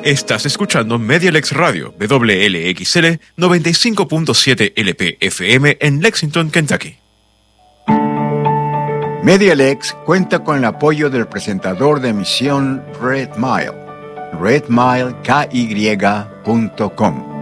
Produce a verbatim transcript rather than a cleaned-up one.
Estás escuchando Medialex Radio, W L X L noventa y cinco punto siete L P F M en Lexington, Kentucky. Medialex cuenta con el apoyo del presentador de emisión Red Mile, red mile k y punto com.